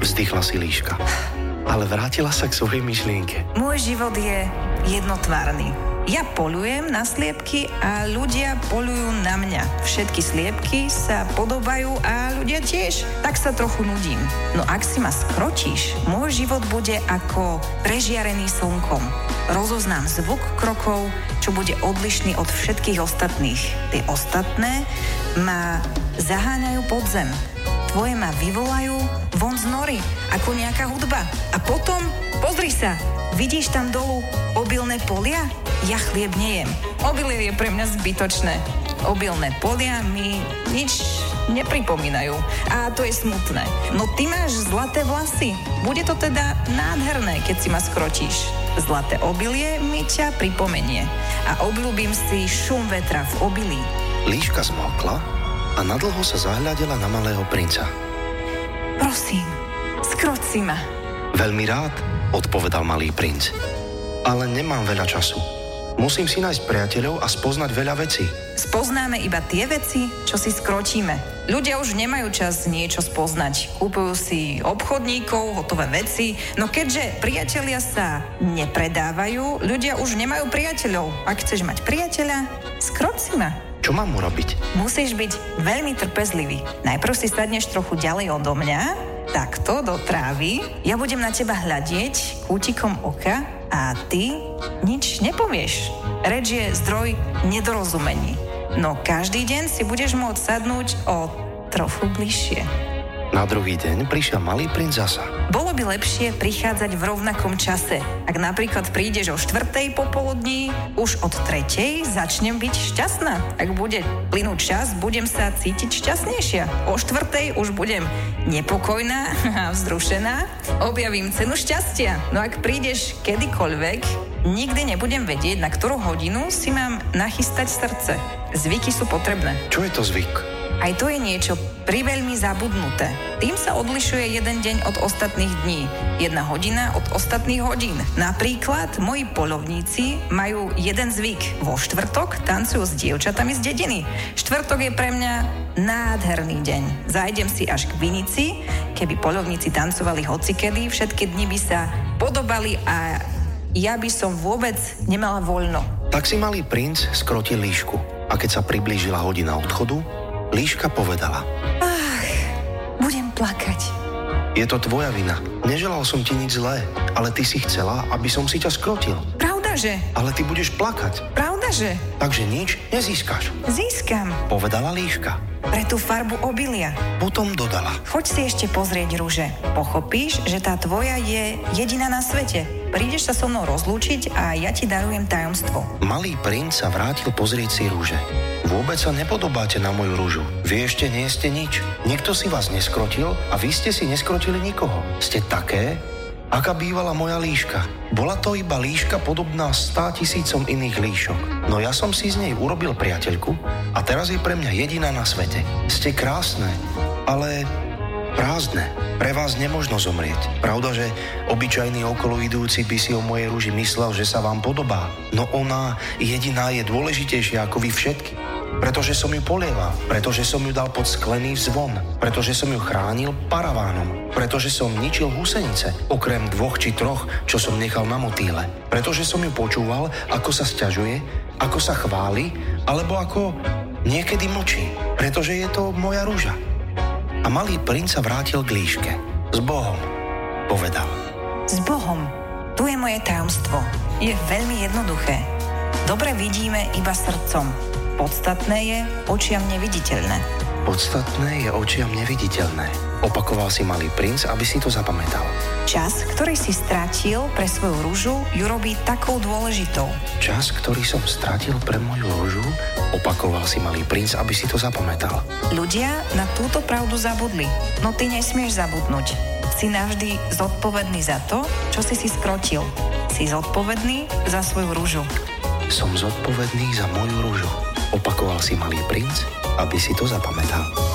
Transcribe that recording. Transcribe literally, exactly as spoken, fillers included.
Vzdychla si líška. Ale vrátila sa k svojej myšlienke. Môj život je jednotvárny. Ja polujem na sliepky a ľudia polujú na mňa. Všetky sliepky sa podobajú a ľudia tiež. Tak sa trochu nudím. No ak si ma skročíš, môj život bude ako prežiarený slnkom. Rozoznám zvuk krokov, čo bude odlišný od všetkých ostatných. Tie ostatné ma zaháňajú pod zem. Tvoje ma vyvolajú von z nory, ako nejaká hudba. A potom, pozri sa, vidíš tam dolu obilné polia? Ja chlieb nejem. Obilie je pre mňa zbytočné. Obilné polia mi nič nepripomínajú. A to je smutné. No ty máš zlaté vlasy. Bude to teda nádherné, keď si ma skročíš. Zlaté obilie mi ťa pripomenie. A obľúbim si šum vetra v obilí. Líška zmokla a nadlho sa zahľadela na malého princa. Prosím, skroč si ma. Veľmi rád, odpovedal malý princ. Ale nemám veľa času. Musím si nájsť priateľov a spoznať veľa vecí. Spoznáme iba tie veci, čo si skročíme. Ľudia už nemajú čas niečo spoznať. Kúpujú si obchodníkov, hotové veci. No keďže priatelia sa nepredávajú, ľudia už nemajú priateľov. Ak chceš mať priateľa, skroč si ma. Čo mám urobiť? Musíš byť veľmi trpezlivý. Najprv si sadneš trochu ďalej odo mňa, takto do trávy. Ja budem na teba hľadieť kútikom oka a ty nič nepovieš. Reč je zdroj nedorozumení. No každý deň si budeš môcť sadnúť o trochu bližšie. Na druhý deň prišiel malý princ zasa. Bolo by lepšie prichádzať v rovnakom čase. Ak napríklad prídeš o štvrtej popoludní, už od tretej začnem byť šťastná. Ak bude plynúť čas, budem sa cítiť šťastnejšia. O štvrtej už budem nepokojná a vzrušená. Objavím cenu šťastia. No ak prídeš kedykoľvek, nikdy nebudem vedieť, na ktorú hodinu si mám nachystať srdce. Zvyky sú potrebné. Čo je to zvyk? Aj to je niečo priveľmi zabudnuté. Tým sa odlišuje jeden deň od ostatných dní, jedna hodina od ostatných hodín. Napríklad, moji poľovníci majú jeden zvyk. Vo štvrtok tancujú s dievčatami z dediny. Štvrtok je pre mňa nádherný deň. Zájdem si až k Vinici. Keby poľovníci tancovali hocikedy, všetky dni by sa podobali a ja by som vôbec nemala voľno. Tak si malý princ skrotil líšku. A keď sa priblížila hodina odchodu, líška povedala: Ach, budem plakať. Je to tvoja vina. Neželal som ti nič zlé, ale ty si chcela, aby som si ťa skrotil. Pravdaže? Ale ty budeš plakať. Pravdaže? Takže nič nezískaš. Získam. Povedala líška. Pre tú farbu obilia. Potom dodala: Choď si ešte pozrieť rúže. Pochopíš, že tá tvoja je jediná na svete. Prídeš sa so mnou rozlúčiť a ja ti darujem tajomstvo. Malý princ sa vrátil pozrieť si rúže. Vôbec sa nepodobáte na moju rúžu. Vy ešte nie ste nič. Nikto si vás neskrotil a vy ste si neskrotili nikoho. Ste také, aká bývala moja líška. Bola to iba líška podobná stá tisícom iných líšok. No ja som si z nej urobil priateľku a teraz je pre mňa jediná na svete. Ste krásne, ale prázdne. Pre vás nemožno zomrieť. Pravda, že obyčajný okolo idúci by si o mojej rúži myslel, že sa vám podobá. No ona jediná je dôležitejšia ako vy všetky. Pretože som ju polieval, pretože som ju dal pod sklený zvon, pretože som ju chránil paravánom, pretože som ničil husenice, okrem dvoch či troch, čo som nechal na motýle. Pretože som ju počúval, ako sa sťažuje, ako sa chváli, alebo ako niekedy mlčí. Pretože je to moja rúža. A malý princ sa vrátil k líške. S Bohom, povedal. S Bohom. Tu je moje tajomstvo. Je veľmi jednoduché. Dobre vidíme iba srdcom. Podstatné je očiam neviditeľné. Podstatné je očiam neviditeľné. Opakoval si malý princ, aby si to zapamätal. Čas, ktorý si stratil pre svoju rúžu, ju robí takou dôležitou. Čas, ktorý som stratil pre moju rúžu, opakoval si malý princ, aby si to zapamätal. Ľudia na túto pravdu zabudli, no ty nesmieš zabudnúť. Si navždy zodpovedný za to, čo si si skrotil. Si zodpovedný za svoju rúžu. Som zodpovedný za moju rúžu. Opakoval si malý princ, aby si to zapamätal.